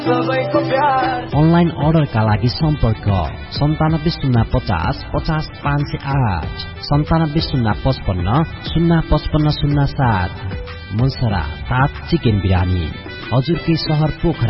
Online अर्डरका लागि सम्पर्क 9705050508 970555055507। मुलसरा 7 चिकन बिरानी हजुरकै शहर पोखरा